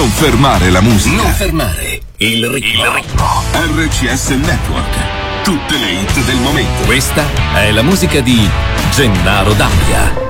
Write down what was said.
Non fermare la musica. Non fermare il ritmo. RCS Network. Tutte le hit del momento. Questa è la musica di Gennaro Dabbia.